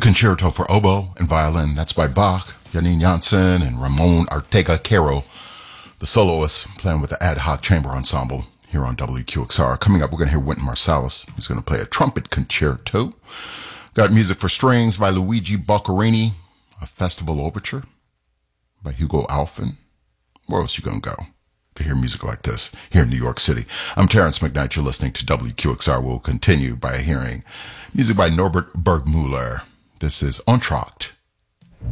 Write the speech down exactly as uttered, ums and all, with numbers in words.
Concerto for Oboe and Violin. That's by Bach, Janine Janssen, and Ramon Ortega Caro, the soloist, playing with the Ad Hoc Chamber Ensemble here on W Q X R. Coming up, we're going to hear Wynton Marsalis. He's going to play a trumpet concerto. Got music for strings by Luigi Boccherini, a festival overture by Hugo Alfin. Where else you going to go to hear music like this here in New York City? I'm Terrence McKnight. You're listening to W Q X R. We'll continue by hearing music by Norbert Bergmüller. This is Entr'acte.